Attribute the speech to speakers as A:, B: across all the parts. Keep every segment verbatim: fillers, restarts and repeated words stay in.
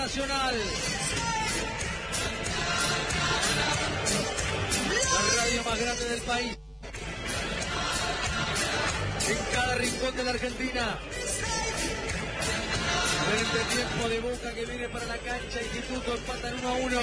A: Nacional. La radio más grande del país. En cada rincón de la Argentina. El entretiempo de Boca que viene para la cancha. Instituto empatan uno a uno.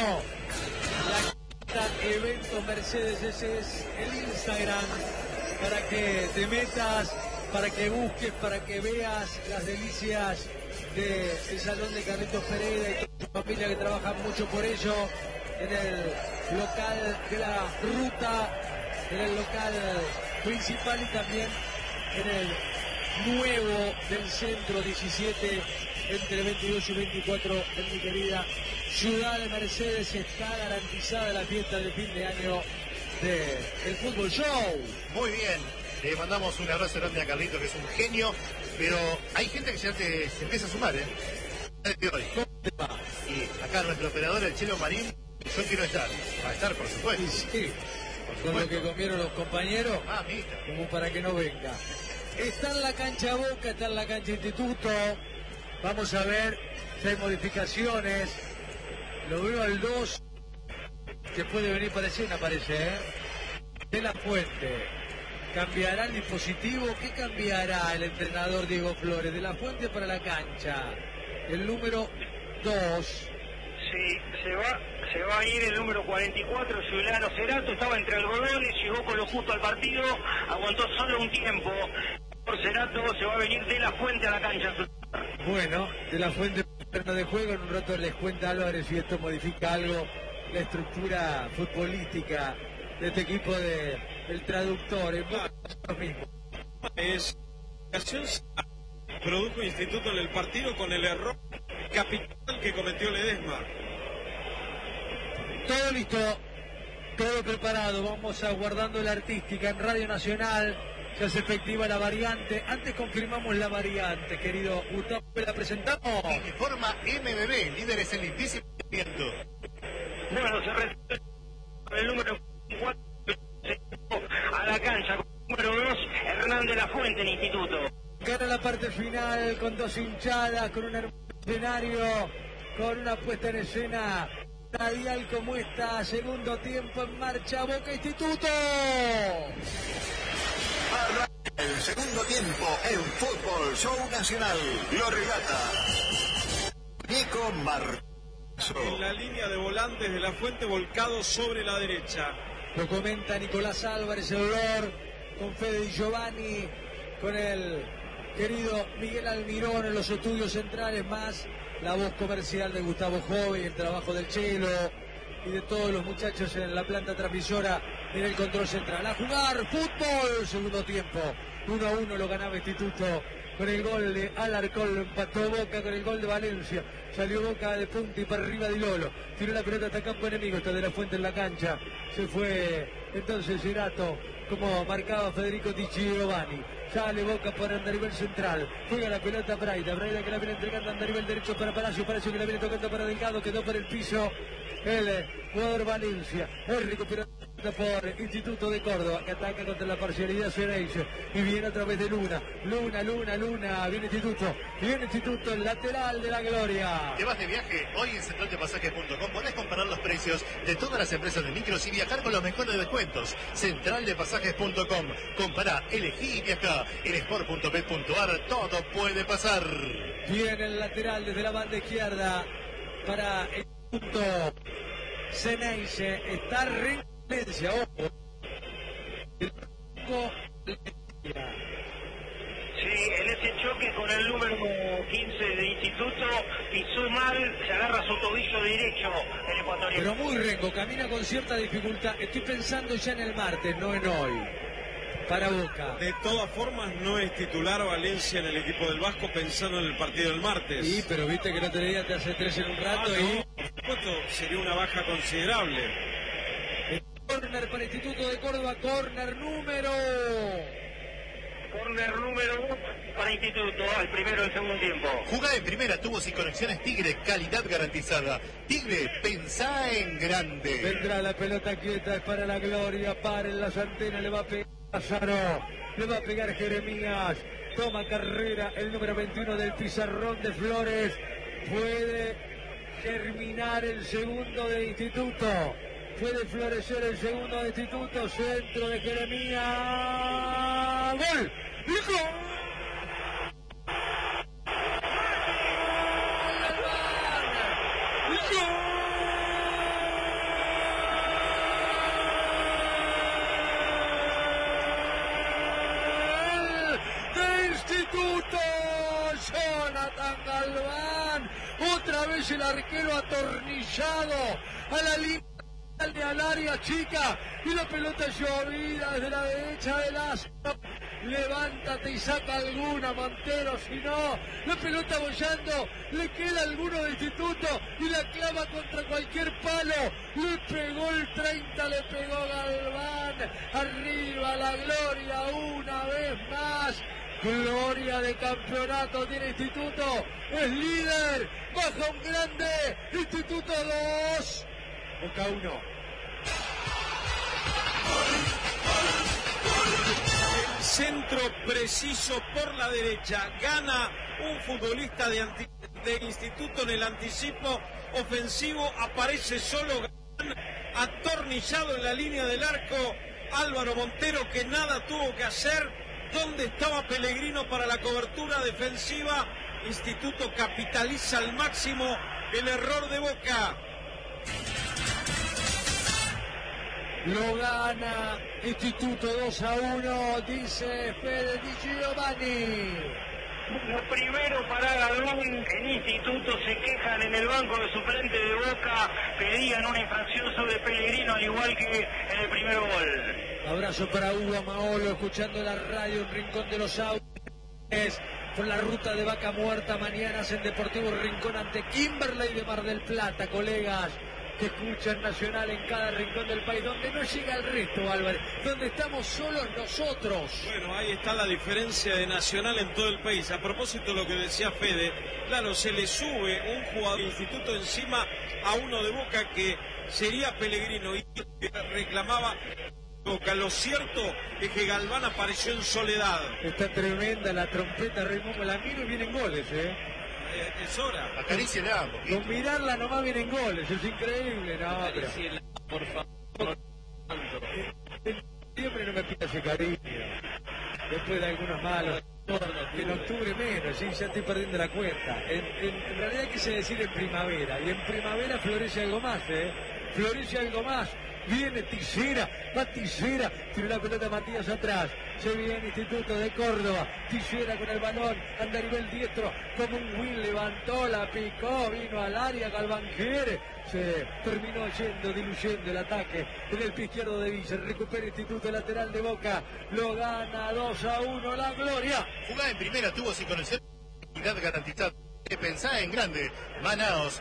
A: La Evento Mercedes, ese es el Instagram. Para que te metas, para que busques, para que veas las delicias del Salón de Carlitos Pereira y toda su familia que trabajan mucho por ello. En el local de la ruta, en el local principal y también en el nuevo del centro diecisiete, entre veintidós y veinticuatro, en mi querida ciudad de Mercedes. Está garantizada la fiesta de fin de año del Fútbol Show.
B: Muy bien, le mandamos un abrazo grande a Carlito, que es un genio, pero hay gente que ya te, se empieza a sumar, ¿eh?
A: ¿Cómo te va?
B: Y acá nuestro operador, el Chelo Marín, yo quiero estar. Va a estar, por supuesto.
A: Sí, sí. Con lo que comieron los compañeros,
B: ah, mira,
A: como para que no venga. Está en la cancha Boca, está en la cancha Instituto. Vamos a ver si hay modificaciones. Lo veo al dos, que puede venir para escena, parece, ¿eh? De la Fuente. ¿Cambiará el dispositivo? ¿Qué cambiará el entrenador Diego Flores? De la Fuente para la cancha. El número dos.
C: Sí, se va, se va a ir el número cuarenta y cuatro, Giuliano Cerato. Estaba entre algodones, llegó con lo justo al partido, aguantó solo un tiempo. Por Cerato se va a venir De la Fuente a la cancha.
A: Bueno, De la Fuente terreno de juego. En un rato les cuenta Álvarez si esto modifica algo la estructura futbolística de este equipo de, del traductor. Es lo mismo.
D: Es produjo Instituto en el partido con el error capital que cometió Ledesma.
A: Todo listo, todo preparado. Vamos aguardando la artística en Radio Nacional. Se hace efectiva la variante. Antes confirmamos la variante, querido Gustavo. ¿La presentamos?
B: Uniforma M B B, líderes en limpieza y viento.
C: Bueno, se recibe el número cuatro a la cancha. Número dos, Hernán De la Fuente en Instituto.
A: Gana la parte final con dos hinchadas, con un escenario, con una puesta en escena radial como esta. Segundo tiempo en marcha, Boca Instituto.
E: El segundo tiempo en Fútbol Show Nacional. Lo relata Nico Marzo.
D: En la línea de volantes De la Fuente, volcado sobre la derecha.
A: Lo comenta Nicolás Álvarez, el olor, con Fede Di Giovanni, con el querido Miguel Almirón en los estudios centrales, más la voz comercial de Gustavo Jove y el trabajo del Chelo y de todos los muchachos en la planta transmisora en el control central. A jugar fútbol, segundo tiempo, uno a uno lo ganaba Instituto con el gol de Alarcón, lo empató Boca con el gol de Valencia. Salió Boca de punta y para arriba de Lolo. Tiró la pelota hasta campo enemigo, está De la Fuente en la cancha. Se fue entonces Cerato, como marcaba Federico Di Giovanni. Sale Boca por Andarivel central. Juega la pelota Braida. Braida que la viene entregando a Andarivel derecho para Palacio. Palacio que la viene tocando para Delgado. Quedó por el piso el jugador Valencia. Es recuperado por Instituto de Córdoba, que ataca contra la parcialidad Ceneice. Y viene otra vez de Luna. Luna, Luna, Luna. Viene Instituto. Viene Instituto, el lateral de la gloria.
B: ¿Te vas de viaje? Hoy en central de pasajes punto com podés comparar los precios de todas las empresas de micros y viajar con los mejores descuentos. central de pasajes punto com. Compará, elegí y viajá. En sport punto bet punto ar todo puede pasar.
A: Viene el lateral desde la banda izquierda para el punto Ceneice. Está re ojo.
C: Sí, en ese choque con el número quince de Instituto pisó mal, se agarra su tobillo derecho el ecuatoriano.
A: Pero muy rengo, camina con cierta dificultad. Estoy pensando ya en el martes, no en hoy. Para Boca.
D: De todas formas, no es titular Valencia en el equipo del Vasco, pensando en el partido del martes.
A: Sí, pero viste que el otro día te hace tres en un rato
D: ah,
A: y...
D: no, por supuesto, sería una baja considerable.
A: Corner para Instituto de Córdoba, corner número...
C: Corner número uno para Instituto, el primero del segundo tiempo.
B: Jugá en primera, tubos y conexiones Tigre, calidad garantizada. Tigre, pensá en grande.
A: Vendrá la pelota quieta, es para la gloria, paren las antenas, le va a pegar Lázaro, le va a pegar Jeremías. Toma carrera el número veintiuno del pizarrón de Flores. Puede germinar el segundo de Instituto. Puede florecer el segundo de Instituto. Centro de Jeremías. ¡Gol! ¡Y gol! Instituto, Jonathan Galván, otra vez el arquero atornillado a la línea al área chica y la pelota llovida desde la derecha del astro. Levántate y saca alguna, Montero, si no, la pelota bollando, le queda alguno de Instituto y la clava contra cualquier palo. Le pegó el treinta, le pegó Galván, arriba la gloria una vez más. Gloria de campeonato tiene Instituto, es líder, baja un grande, Instituto dos, Boca uno.
D: Centro preciso por la derecha, gana un futbolista de, anti, de Instituto en el anticipo ofensivo, aparece solo Galván, atornillado en la línea del arco, Álvaro Montero que nada tuvo que hacer. ¿Dónde estaba Pellegrino para la cobertura defensiva? Instituto capitaliza al máximo el error de Boca.
A: Lo gana Instituto dos a uno, dice Fede Di Giovanni.
C: Lo primero para Galván, en Instituto se quejan en el banco de suplente de Boca, pedían una infracción sobre Pellegrino al igual que en el primer gol.
A: Abrazo para Hugo Maolo, escuchando la radio en Rincón de los Autos. Por la ruta de Vaca Muerta, mañana en Deportivo Rincón ante Kimberley de Mar del Plata, colegas que escuchan Nacional en cada rincón del país, donde no llega el resto, Álvarez, donde estamos solos nosotros.
D: Bueno, ahí está la diferencia de Nacional en todo el país. A propósito de lo que decía Fede, claro, se le sube un jugador de Instituto encima a uno de Boca que sería Pellegrino y reclamaba Boca. Lo cierto es que Galván apareció en soledad.
A: Está tremenda la trompeta, Raimundo, la miro y vienen goles, ¿eh?
D: Es hora.
B: Acaríciela.
A: Con mirarla nomás vienen goles, es increíble, ¿no?
D: Acaríciela, por favor.
A: Siempre no me pida ese cariño. Después de algunos malos. En octubre menos, sí, ya estoy perdiendo la cuenta. En, en, en realidad quise decir en primavera. Y en primavera florece algo más, ¿eh? Florece algo más. Viene Tisera, va Tisera, tira la pelota Matías atrás, se viene Instituto de Córdoba, Tisera con el balón, anda a nivel diestro, como un Will, levantó, la picó, vino al área, Galván quiere, se terminó yendo, diluyendo el ataque en el pie izquierdo de Villa, recupera Instituto lateral de Boca, lo gana dos a uno, la gloria.
B: Jugada en primera, tuvo sin conocer garantizada, pensá en grande, Manaos.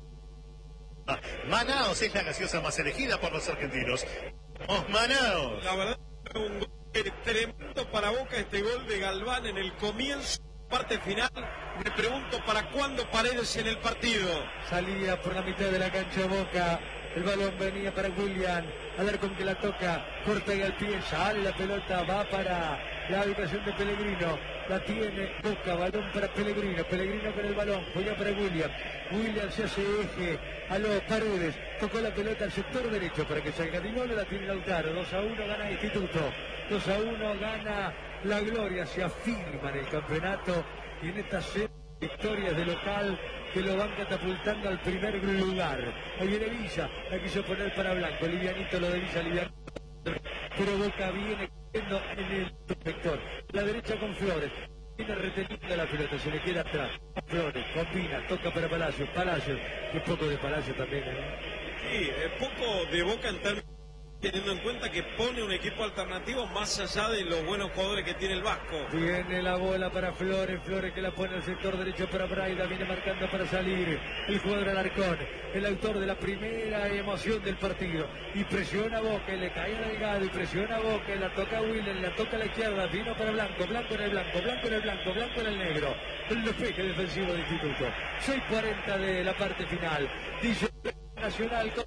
B: Manaos es la gaseosa más elegida por los argentinos. ¡Oh, Manaos!
D: La verdad, un gol tremendo para Boca, este gol de Galván en el comienzo, parte final. Me pregunto para cuándo Paredes en el partido.
A: Salía por la mitad de la cancha Boca, el balón venía para William, a ver con que la toca, corta y al pie, sale la pelota, va para la habitación de Pellegrino, la tiene Boca, balón para Pellegrino, Pellegrino con el balón, juega para William, William se hace eje a los Paredes, tocó la pelota al sector derecho para que salga Di Lolo, la tiene Lautaro, dos a uno gana Instituto, dos a uno gana la gloria, se afirma en el campeonato y en esta serie de victorias de local que lo van catapultando al primer lugar. Ahí viene Villa, la quiso poner para Blanco, livianito lo de Villa, livianito, pero Boca viene cayendo en el sector, la derecha con Flores, viene reteniendo la pelota, se le queda atrás, Flores, combina, toca para Palacios, Palacios, un poco de Palacios también, ¿eh?
D: Sí, eh, poco de Boca en términos, teniendo en cuenta que pone un equipo alternativo más allá de los buenos jugadores que tiene el Vasco.
A: Viene la bola para Flores, Flores que la pone al sector derecho para Braida, viene marcando para salir el jugador Alarcón, el autor de la primera emoción del partido, y presiona a Boca, y le cae a Delgado, y presiona a Boca, y la toca a Willen, la toca a la izquierda, vino para Blanco, Blanco en el blanco, Blanco en el blanco, Blanco en el negro, el despeje defensivo de Instituto, seis cuarenta de la parte final, dice Nacional,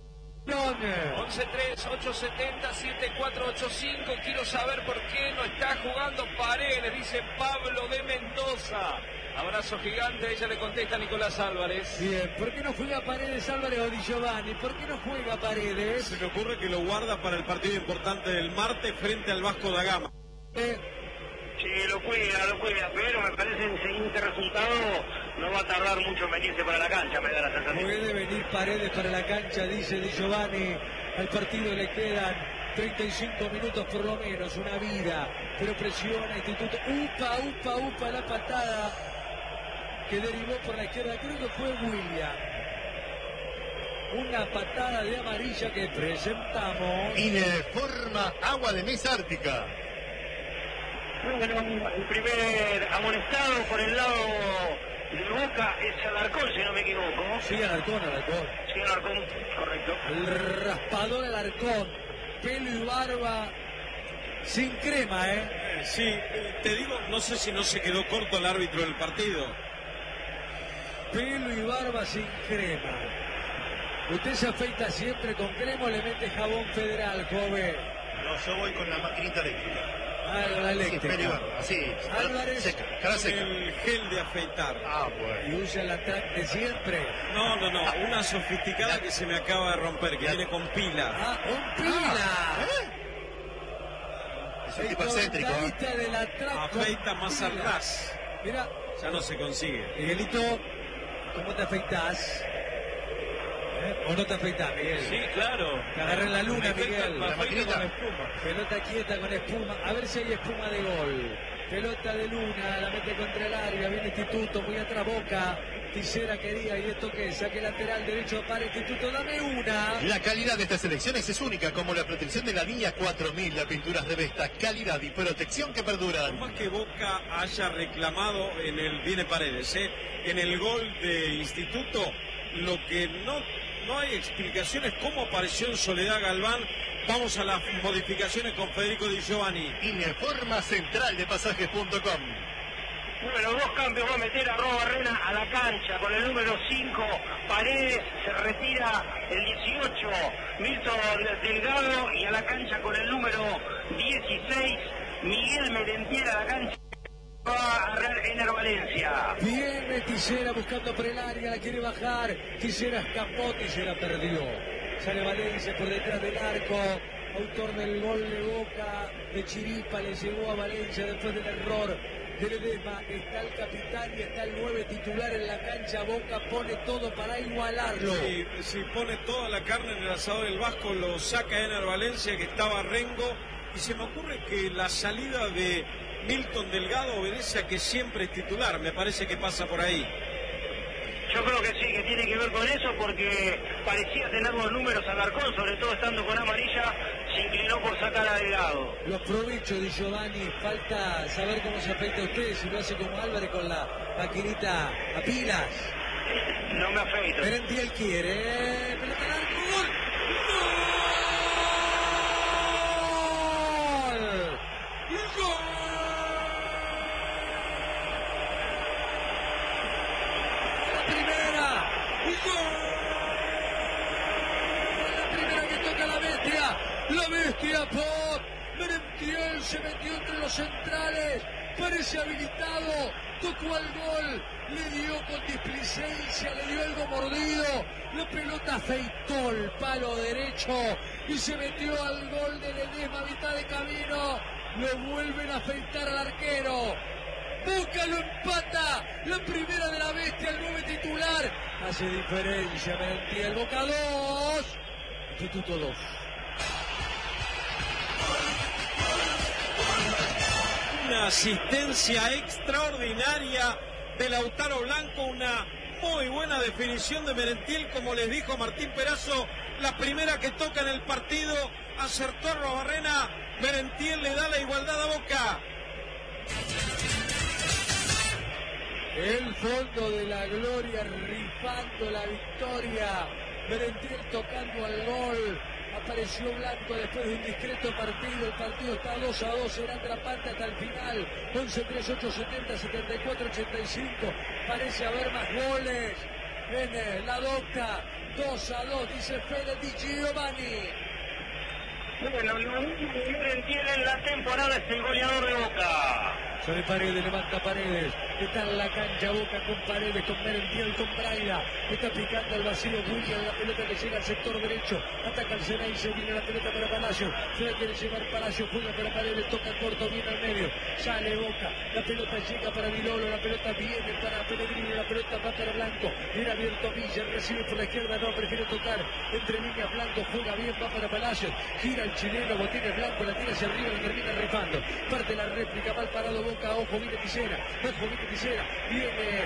D: once tres, ocho setenta, siete cuatro ocho cinco. Quiero saber por qué no está jugando Paredes, dice Pablo de Mendoza. Abrazo gigante, ella le contesta a Nicolás Álvarez.
A: Bien, ¿por qué no juega Paredes, Álvarez o Di Giovanni? ¿Por qué no juega Paredes?
D: Se me ocurre que lo guarda para el partido importante del martes frente al Vasco da Gama.
A: Eh,
C: Sí, lo cuida, lo cuida, pero me parece que el siguiente resultado no va a tardar mucho en venirse para la cancha, me da la sensación.
A: puede venir Paredes para la cancha, dice Di Giovanni. Al partido le quedan treinta y cinco minutos por lo menos, una vida, pero presiona Instituto. Upa, upa, upa, la patada que derivó por la izquierda, creo que fue William. Una patada de amarilla que presentamos.
B: Informa Agua de Mesa Ártica.
C: Bueno, el primer amonestado por el lado de Boca es Alarcón, si no me equivoco.
A: Sí, Alarcón, Alarcón.
C: Sí, Alarcón, correcto.
A: El raspador Alarcón, pelo y barba sin crema, ¿eh?
D: Eh, sí, eh, te digo, no sé si no se quedó corto el árbitro del partido.
A: Pelo y barba sin crema. ¿Usted se afeita siempre con crema o le mete jabón federal, joven?
B: No, yo voy con la maquinita eléctrica.
A: Ah, con la
B: Sí,
A: eléctrica.
B: pero igual, así,
A: Álvarez,
B: seca, cara seca.
D: El gel de afeitar.
B: Ah, bueno.
A: Y usa la track de siempre.
D: No, no, no, una sofisticada que se me acaba de romper, que viene con pila.
A: Ah, con pila.
B: Es un tipo excéntrico, ¿eh?
A: Comentarista de la track con
D: Afeita más
A: pila.
D: al ras.
A: Mira,
D: Ya no se consigue.
A: Miguelito, ¿cómo te afeitas? ¿Eh? ¿O no te afeitas, Miguel?
D: Sí, claro.
A: Te agarré en la luna,
D: Me afeita-
A: Miguel.
D: me
B: La
D: afeita
B: maquinita.
D: con espuma.
A: Pelota quieta con espuma. A ver si hay espuma de gol. Pelota de Luna, la mete contra el área. Viene Instituto, muy atrás Boca. Tisera quería, y esto que saque lateral derecho para Instituto. Dame una.
B: La calidad de estas elecciones es única, como la protección de la línea cuatro mil, la pinturas de Vesta, calidad y protección que
D: Por
B: perduran.
D: más que Boca haya reclamado en el, viene Paredes, ¿eh? en el gol de Instituto, lo que no, no hay explicaciones cómo apareció en Soledad Galván. Vamos a las modificaciones con Federico Di Giovanni.
B: Informa Central de Pasajes punto com.
C: Bueno, dos cambios va a meter a Roa Barrena a la cancha con el número cinco. Paredes se retira el dieciocho. Milton Delgado, y a la cancha con el número dieciséis. Miguel Merentiel a la cancha. Va a agarrar Ener Valencia.
A: Viene Tisera buscando por el área, la quiere bajar. Tisera escapó, Tisera perdió. Sale Valencia por detrás del arco. Autor del gol de Boca, de Chiripa, le llegó a Valencia después del error de Ledesma. Está el capitán y está el nueve titular en la cancha. Boca pone todo para igualarlo.
D: Si, si pone toda la carne en el asador del Vasco, lo saca Ener Valencia, que estaba Rengo. Y se me ocurre que la salida de Milton Delgado obedece a que siempre es titular. Me parece que pasa por ahí.
C: Yo creo que sí, que tiene que ver con eso, porque parecía tener los números Alarcón, sobre todo estando con amarilla, se inclinó por sacar a Delgado.
A: Los provechos de Giovanni, falta saber cómo se afecta a usted, si lo hace como Álvarez con la maquinita a pilas.
C: No me afeito.
A: Merentiel quiere, ¿eh? Pelota al arco, ¡gol! ¡Gol! ¡Gol! La primera, ¡gol! La primera que toca la bestia, la bestia Pop. Merentiel se metió entre los centrales, parece habilitado, tocó al gol, le dio con displicencia, le dio algo mordido, la pelota afeitó el palo derecho y se metió al gol de Ledesma a mitad de camino. Lo vuelven a afeitar al arquero. Boca lo empata, la primera de la bestia, el nueve titular. Hace diferencia Merentiel. Boca dos, Instituto dos.
D: Una asistencia extraordinaria de Lautaro Blanco, una muy buena definición de Merentiel, como les dijo Martín Perazo, la primera que toca en el partido, acertó a Robarrena, Merentiel le da la igualdad a Boca.
A: El fondo de la gloria, rifando la victoria. Merentiel tocando al gol. Apareció Blanco después de un discreto partido. El partido está dos a dos. Será atrapante hasta el final. once tres ocho setenta setenta y cuatro ochenta y cinco. Parece haber más goles. en eh, la Docta. dos a dos, dice Fede Di Giovanni.
C: Bueno, lo único que no tiene en la temporada es el goleador de Boca.
A: Sobre Paredes, levanta Paredes. Está en la cancha Boca con Paredes, con Merentiel, con Braida. Está picando al vacío William, la pelota que llega al sector derecho. Ataca el Ceney, se viene la pelota para Palacio. Se la quiere llevar Palacio, juega para Paredes, toca corto, viene al medio. Sale Boca, la pelota llega para Vilolo, la pelota viene para Pellegrino, la pelota va para Blanco. Viene abierto Villa, recibe por la izquierda, no, prefiere tocar entre líneas. Blanco juega bien, va para Palacio. Gira el chileno, Botines Blanco, la tira hacia arriba y termina rifando. Parte la réplica, mal parado Boca, ojo, viene Tisera, ojo, viene Tisera. Viene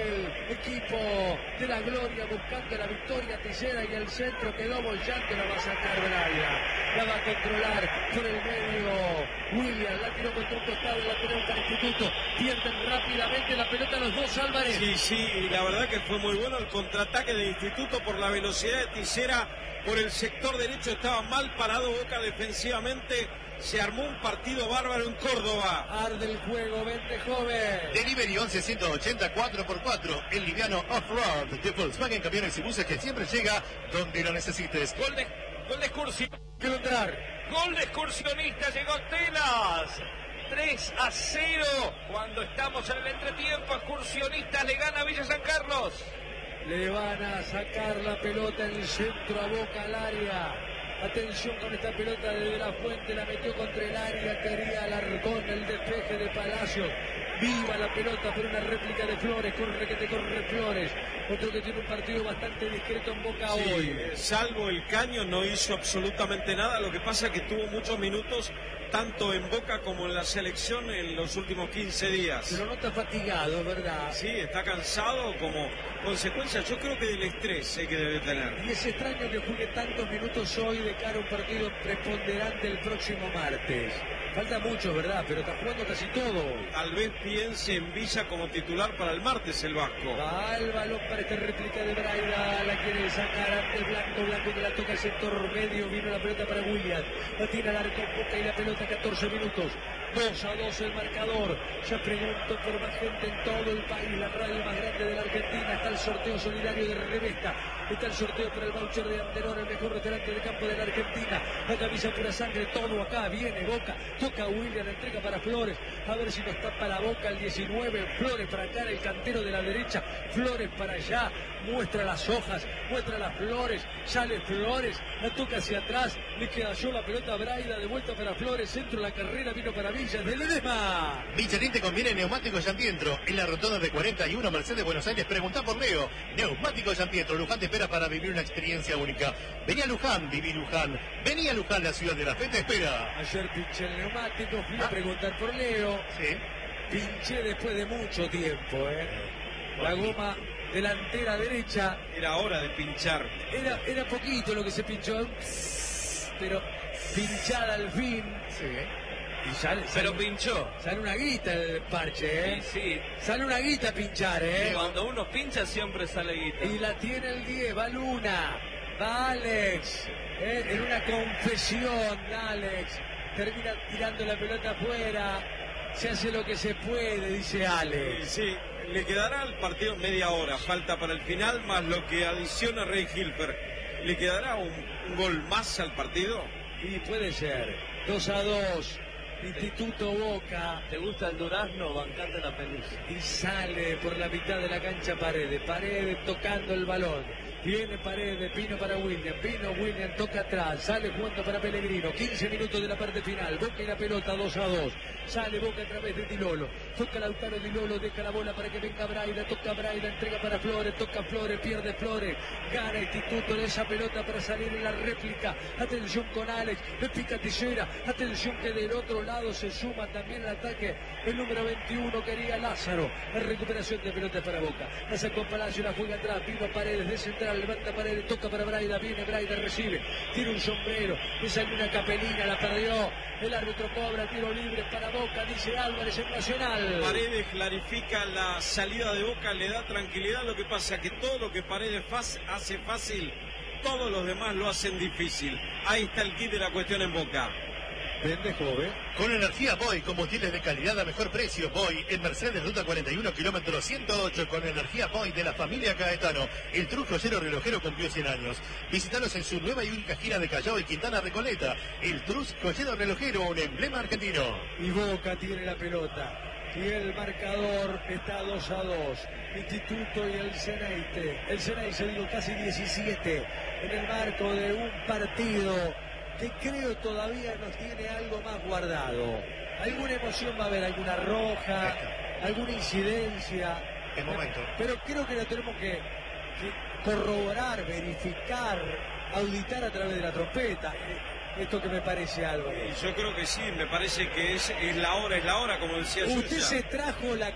A: el equipo de la Gloria buscando la victoria. Tisera y el centro quedó bollando, la va a sacar Braida. La va a controlar por el medio William, la tiró contra un costado, la tiró para Instituto. Pierden rápidamente la pelota los dos, Álvarez.
D: Sí, sí, y la verdad que fue muy bueno el contraataque del Instituto por la velocidad de Tisera. Por el sector derecho estaba mal parado Boca defensivamente. Se armó un partido bárbaro en Córdoba.
A: Arde el juego, vente joven.
B: Delivery once ciento ochenta cuatro por cuatro. El liviano off-road de Volkswagen Camiones y Buses que siempre llega donde lo necesites.
D: Gol de, gol de excursión.
A: Quiero entrar.
F: Gol de excursionista, llegó Telas. tres a cero. Cuando estamos en el entretiempo, excursionistas le gana a Villa San Carlos.
A: Le van a sacar la pelota en el centro a Boca al área. Atención con esta pelota de De La Fuente, la metió contra el área, quería Alarcón, el despeje de Palacio. Viva la pelota por una réplica de Flores, corre que te corre Flores. Otro que tiene un partido bastante discreto en Boca
D: Sí,
A: hoy.
D: salvo el Caño no hizo absolutamente nada, lo que pasa es que tuvo muchos minutos tanto en Boca como en la selección en los últimos quince días.
A: Se lo nota fatigado, ¿verdad?
D: Sí, está cansado como consecuencia, yo creo que del estrés eh, que debe tener.
A: Y es extraño que juegue tantos minutos hoy de cara a un partido preponderante el próximo martes. Falta mucho, ¿verdad? Pero está jugando casi todo.
D: Tal vez piense en Villa como titular para el martes el Vasco.
A: Va el balón para esta réplica de Braida, la quiere sacar ante Blanco, Blanco que la toca el sector medio, vino la pelota para William, la tira al arco Boca y la pelota catorce minutos, dos a dos el marcador. Ya pregunto por más gente en todo el país, la radio más grande de la Argentina, está el sorteo solidario de Revesta, está el sorteo para el voucher de Antenor, el mejor restaurante de campo de la Argentina, la camisa pura sangre, todo acá, viene Boca, toca William, entrega para Flores, a ver si nos tapa la Boca el diecinueve, Flores para acá, el cantero de la derecha, Flores para allá, muestra las hojas, muestra las flores, sale Flores, la toca hacia atrás, le queda yo la pelota a Braida, de vuelta para Flores, centro la carrera, vino para Villa, de Ledesma.
B: Michelin te conviene neumáticos Giampietro. En la rotonda de cuarenta y uno Mercedes Buenos Aires, preguntá por Leo. Neumáticos Giampietro, Luján te espera para vivir una experiencia única. Vení a Luján, viví Luján. Vení a Luján, la ciudad de la fe te espera.
A: Ayer pinché el neumático, fui a
B: Ah.
A: preguntar por Leo,
B: Sí.
A: pinché después de mucho tiempo, ¿eh? La goma delantera derecha,
D: Era hora de pinchar.
A: era, era poquito lo que se pinchó, pero pinchada al fin.
B: Sí.
A: Y sale,
F: Pero
A: sale,
F: pinchó.
A: sale una guita el parche, ¿eh?
F: Sí, sí.
A: Sale una guita pinchar, ¿eh?
F: Cuando uno pincha siempre sale guita.
A: Y la tiene el diez, va Luna, va Alex, ¿eh? En una confesión, Alex, termina tirando la pelota afuera, se hace lo que se puede, dice
D: Y
A: Alex.
D: sí, le quedará al partido media hora, falta para el final, más lo que adiciona Rey Hilfer. ¿Le quedará un, un gol más al partido?
A: Y puede ser, dos a dos, Instituto Boca,
F: ¿Te gusta el durazno? Bancate la pelusa.
A: y sale por la mitad de la cancha Paredes, Paredes tocando el balón. Viene Paredes, Pino para William, Pino, William toca atrás, sale jugando para Pellegrino, quince minutos de la parte final, Boca y la pelota dos a dos, sale Boca a través de Dilolo, toca Lautaro Dilolo, deja la bola para que venga Braida, toca Braida, entrega para Flores, toca Flores, pierde Flores, gana Instituto de esa pelota para salir en la réplica, atención con Alex, le pica Tisera, atención que del otro lado se suma también al ataque el número veintiuno, quería Lázaro, la recuperación de pelota para Boca, la sacó Palacio, la juega atrás, Pino Paredes de central, levanta Paredes, toca para Braida, viene Braida, recibe, tira un sombrero, le salió una capelina, la perdió, el árbitro cobra, tiro libre para Boca, dice Álvarez en Nacional.
D: Paredes clarifica la salida de Boca, le da tranquilidad, lo que pasa que todo lo que Paredes hace fácil, todos los demás lo hacen difícil. Ahí está el kit de la cuestión en Boca.
A: Vende joven.
B: Con energía Boy, combustibles de calidad a mejor precio. Boy, en Mercedes, ruta cuarenta y uno, kilómetro ciento ocho, con energía Boy de la familia Caetano. El Trus Joyero Relojero cumplió cien años. Visítalos en su nueva y única gira de Callao y Quintana Recoleta. El Trus Joyero Relojero, un emblema argentino.
A: Y Boca tiene la pelota. Y el marcador está dos a dos. Instituto y el Ceneice. El Ceneice dio casi diecisiete en el marco de un partido que creo todavía nos tiene algo más guardado. Alguna emoción va a haber, alguna roja, alguna incidencia.
B: El momento.
A: Pero creo que lo tenemos que, que corroborar, verificar, auditar a través de la trompeta. Esto que me parece algo.
D: Y yo creo que sí, me parece que es, es la hora, es la hora, como decía Yuya.
A: Usted se trajo la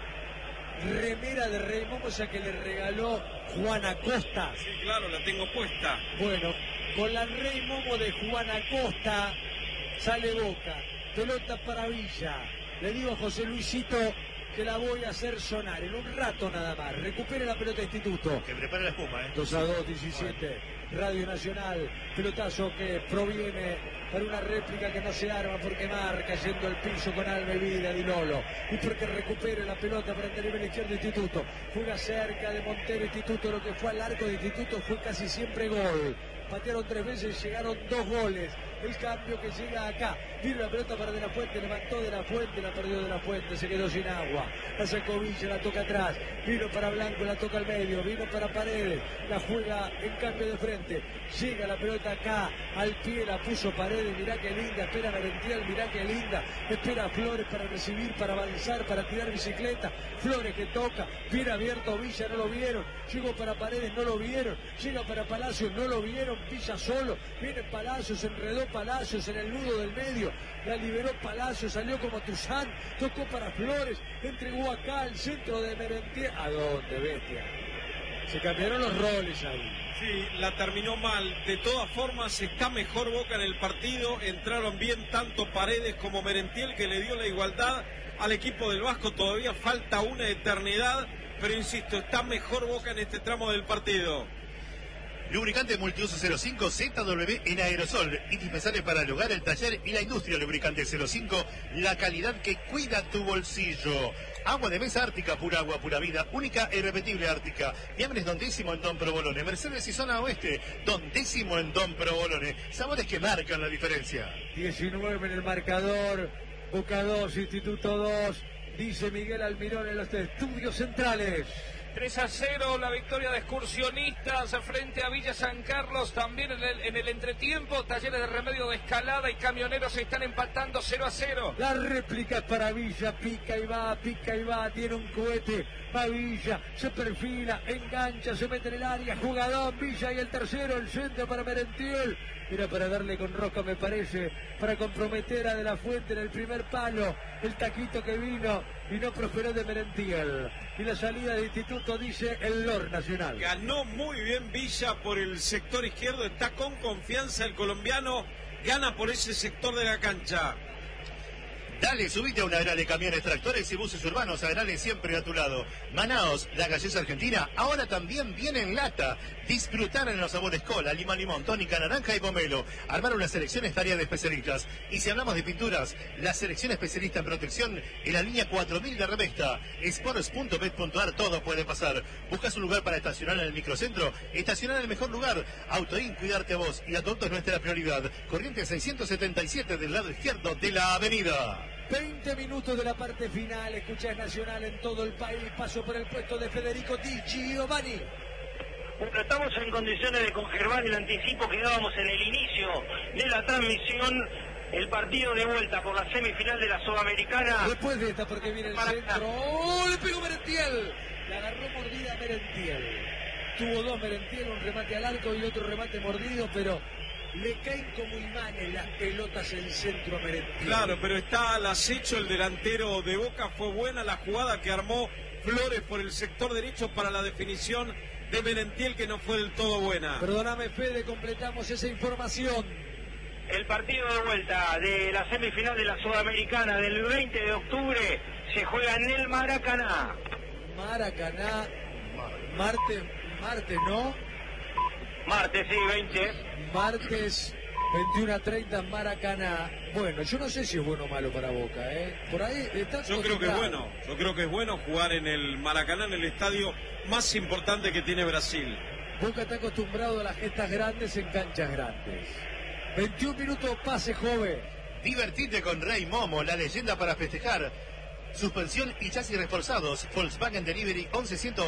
A: remera de Rey Momo, esa que le regaló Juan Acosta.
D: Sí, claro, la tengo puesta.
A: Bueno, con la Rey Momo de Juan Acosta sale Boca. Pelota para Villa. Le digo a José Luisito que la voy a hacer sonar en un rato nada más. Recupere la pelota Instituto.
B: Que prepare la espuma, ¿eh?
A: dos a dos, diecisiete. Radio Nacional, pelotazo que proviene para una réplica que no se arma porque marca yendo al piso con alma y vida Di Lolo, y porque recupere la pelota para el nivel izquierdo Instituto. Juega cerca de Montero Instituto, lo que fue al arco de Instituto fue casi siempre gol. Patearon tres veces, llegaron dos goles. El cambio que llega acá. Vino la pelota para De La Fuente, levantó De La Fuente, la perdió De La Fuente, se quedó sin agua. La sacó Villa, la toca atrás. Vino para Blanco, la toca al medio. Vino para Paredes, la juega en cambio de frente. Llega la pelota acá, al pie, la puso Paredes. Mirá qué linda, espera Merentiel, mirá qué linda. Espera Flores para recibir, para avanzar, para tirar bicicleta. Flores que toca, viene abierto Villa, no lo vieron. Llegó para Paredes, no lo vieron. Llega para Palacios, no lo vieron. Villa solo, viene Palacios, se enredó Palacios en el nudo del medio, la liberó Palacios, salió como Tuzán, tocó para Flores, entregó acá al centro de Merentiel. ¿A dónde, bestia? Se cambiaron los roles ahí.
D: Sí, la terminó mal. De todas formas, está mejor Boca en el partido. Entraron bien tanto Paredes como Merentiel, que le dio la igualdad al equipo del Vasco. Todavía falta una eternidad, pero insisto, está mejor Boca en este tramo del partido.
B: Lubricante Multiuso cero cinco Z W en aerosol. Indispensable para el hogar, el taller y la industria. Lubricante cero cinco, la calidad que cuida tu bolsillo. Agua de mesa Ártica, pura agua, pura vida. Única e irrepetible Ártica. Fiambres Don Décimo en Don Provolone. Mercedes y zona oeste, Don Décimo en Don Provolone. Sabores que marcan la diferencia.
A: diecinueve en el marcador. Boca dos, Instituto dos. Dice Miguel Almirón en los estudios centrales.
F: tres a cero la victoria de Excursionistas frente a Villa San Carlos. También en el, en el entretiempo, Talleres de Remedio de Escalada y Camioneros se están empatando cero a cero.
A: La réplica es para Villa, pica y va, pica y va, tiene un cohete, va Villa, se perfila, engancha, se mete en el área, jugador Villa y el tercero, el centro para Merentiel. Era para darle con rosca, me parece, para comprometer a De La Fuente en el primer palo. El taquito que vino y no prosperó de Merentiel. Y la salida de Instituto, dice el Lord Nacional.
D: Ganó muy bien Villa por el sector izquierdo, está con confianza el colombiano, gana por ese sector de la cancha.
B: Dale, subite a una era de camiones, tractores y buses urbanos, Agrale siempre a tu lado. Manaos, la gaseosa argentina, ahora también viene en lata. Disfrutar en los sabores cola, lima, limón, tónica, naranja y pomelo. Armar una selección es tarea de especialistas. Y si hablamos de pinturas, la selección especialista en protección en la línea cuatro mil de Revesta. Sports punto bet punto ar, todo puede pasar. ¿Buscas un lugar para estacionar en el microcentro? Estacionar en el mejor lugar. Autoin, cuidarte a vos y a tu auto es nuestra prioridad. Corriente seiscientos setenta y siete del lado izquierdo de la avenida.
A: veinte minutos de la parte final, escuchás Nacional en todo el país, paso por el puesto de Federico Di Giovanni.
C: Bueno, estamos en condiciones de conservar el anticipo que dábamos en el inicio de la transmisión, el partido de vuelta por la semifinal de la Sudamericana.
A: Después de esta, porque viene el
C: Para
A: centro, ¡oh! Le pegó Merentiel, la agarró mordida Merentiel. Tuvo dos Merentiel, un remate al arco y otro remate mordido, pero le caen como imanes las pelotas en centro a Merentiel.
D: Claro, pero está al acecho el delantero de Boca. Fue buena la jugada que armó Flores por el sector derecho para la definición de Merentiel, que no fue del todo buena.
A: Perdóname, Fede, completamos esa información.
C: El partido de vuelta de la semifinal de la Sudamericana del veinte de octubre se juega en el Maracaná.
A: Maracaná, martes, martes, ¿no?
C: Martes, sí, veinte.
A: Martes veintiuno a treinta en Maracaná. Bueno, yo no sé si es bueno o malo para Boca, ¿eh? Por ahí está.
D: Yo creo que es bueno. Yo creo que es bueno jugar en el Maracaná, en el estadio más importante que tiene Brasil.
A: Boca está acostumbrado a las gestas grandes en canchas grandes. veintiún minutos, pase joven.
B: Divertite con Rey Momo, la leyenda para festejar. Suspensión y chasis reforzados. Volkswagen Delivery once ciento